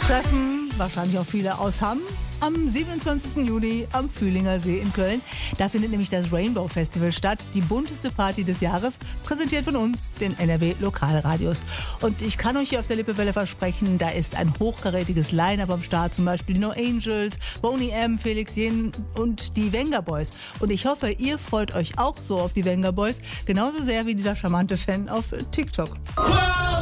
treffen wahrscheinlich auch viele aus Hamm am 27. Juni am Fühlinger See in Köln. Da findet nämlich das Rainbow Festival statt, die bunteste Party des Jahres, präsentiert von uns, den NRW Lokalradios. Und ich kann euch hier auf der Lippewelle versprechen, da ist ein hochkarätiges Line-Up am Start, zum Beispiel die No Angels, Boney M., Felix Jen und die Venga Boys. Und ich hoffe, ihr freut euch auch so auf die Venga Boys, genauso sehr wie dieser charmante Fan auf TikTok.